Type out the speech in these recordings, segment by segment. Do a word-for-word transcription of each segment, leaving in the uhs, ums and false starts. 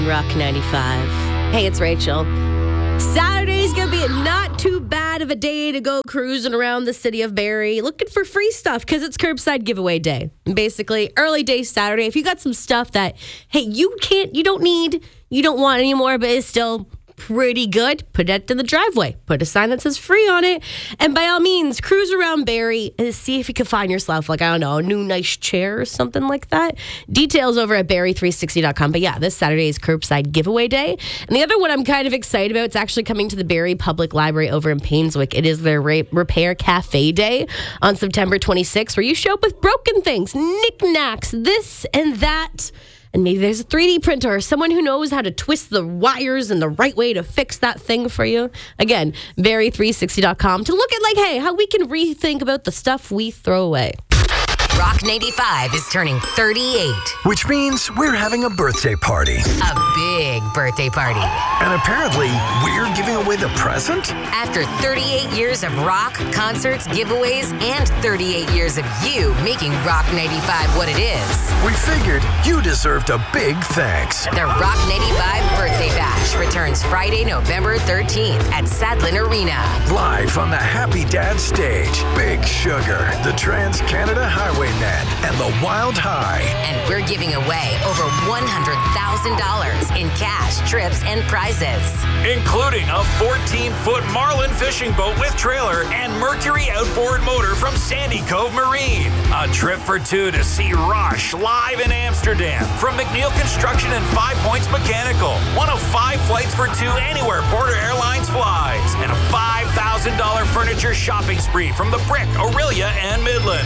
Rock ninety-five. Hey, it's Rachel. Saturday's going to be a not too bad of a day to go cruising around the city of Barrie looking for free stuff because it's curbside giveaway day. Basically, early day Saturday. If you got some stuff that, hey, you can't, you don't need, you don't want anymore, but it's still pretty good, put it in the driveway. Put a sign that says free on it. And by all means, cruise around Barrie and see if you can find yourself, like, I don't know, a new nice chair or something like that. Details over at barrie three sixty dot com. But yeah, this Saturday is curbside giveaway day. And the other one I'm kind of excited about, it's actually coming to the Barrie Public Library over in Painswick. It is their Ra- Repair Cafe Day on September twenty-sixth, where you show up with broken things, knickknacks, this and that. And maybe there's a three D printer or someone who knows how to twist the wires in the right way to fix that thing for you. Again, barrie three sixty dot com to look at, like, hey, how we can rethink about the stuff we throw away. Rock ninety-five is turning thirty-eight. Which means we're having a birthday party. A big birthday party. And apparently, we're giving away the present? After thirty-eight years of rock, concerts, giveaways, and thirty-eight years of you making Rock ninety-five what it is. We figured you deserved a big thanks. The Rock ninety-five Birthday Bash returns Friday, November thirteenth at Sadlin Arena. Live on the Happy Dad stage, Big Sugar, the Trans-Canada Highwaymen, and the Wild High. And we're giving away over one hundred thousand dollars in cash, trips, and prizes. Including a fourteen-foot Marlin fishing boat with trailer and Mercury outboard motor from Sandy Cove Marine. A trip for two to see Rush live in Amsterdam from McNeil Construction and Five Points Mechanical. One of five flights for two anywhere Porter Airlines flies. And a five thousand dollars furniture shopping spree from The Brick, Aurelia, and Midland.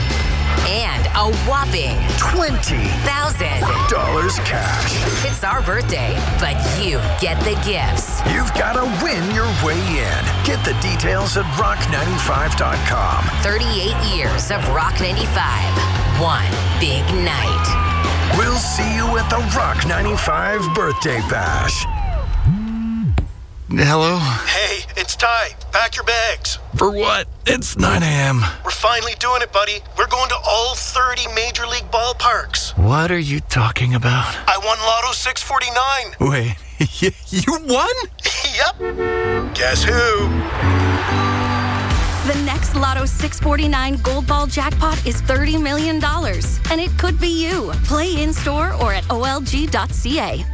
And a whopping twenty thousand dollars cash. It's our birthday, but you get the gifts. You've got to win your way in. Get the details at rock ninety-five dot com. thirty-eight years of Rock ninety-five. One big night. We'll see you at the Rock ninety-five Birthday Bash. Hello? Hey, it's Ty. Pack your bags. For what? It's nine a.m. We're finally doing it, buddy. We're going to all thirty Major League ballparks. What are you talking about? I won Lotto six forty-nine. Wait, you won? Yep. Guess who? The next Lotto six forty-nine Gold Ball jackpot is thirty million dollars, and it could be you. Play in-store or at O L G dot C A.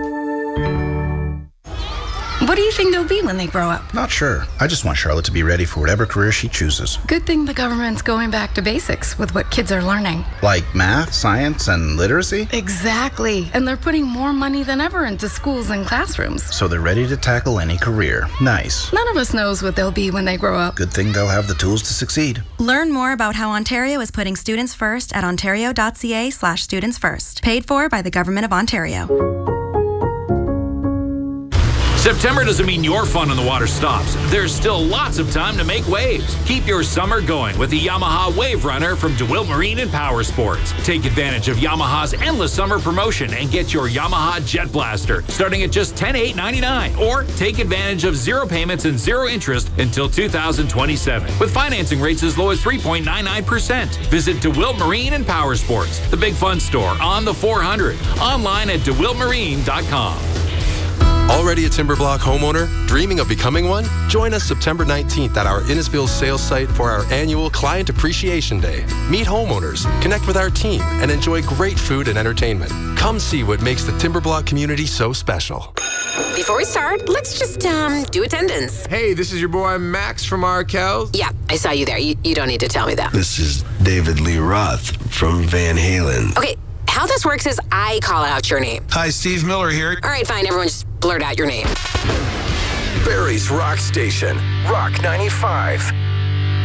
What do you think they'll be when they grow up? Not sure. I just want Charlotte to be ready for whatever career she chooses. Good thing the government's going back to basics with what kids are learning. Like math, science, and literacy? Exactly. And they're putting more money than ever into schools and classrooms. So they're ready to tackle any career. Nice. None of us knows what they'll be when they grow up. Good thing they'll have the tools to succeed. Learn more about how Ontario is putting students first at ontario dot c a slash students first. Paid for by the Government of Ontario. September doesn't mean your fun on the water stops. There's still lots of time to make waves. Keep your summer going with the Yamaha Wave Runner from DeWitt Marine and Power Sports. Take advantage of Yamaha's endless summer promotion and get your Yamaha Jet Blaster starting at just ten thousand eight hundred ninety-nine dollars. Or take advantage of zero payments and zero interest until two thousand twenty-seven with financing rates as low as three point nine nine percent. Visit DeWitt Marine and Power Sports, the Big Fun Store on the four hundred. Online at de wilt marine dot com. Already a Timberblock homeowner? Dreaming of becoming one? Join us September nineteenth at our Innisfil sales site for our annual Client Appreciation Day. Meet homeowners, connect with our team, and enjoy great food and entertainment. Come see what makes the Timberblock community so special. Before we start, let's just um do attendance. Hey, this is your boy Max from Arkell. Yeah, I saw you there. You, you don't need to tell me that. This is David Lee Roth from Van Halen. Okay, how this works is I call out your name. Hi, Steve Miller here. All right, fine. Everyone just blurt out your name. Barrie's Rock Station, Rock ninety-five.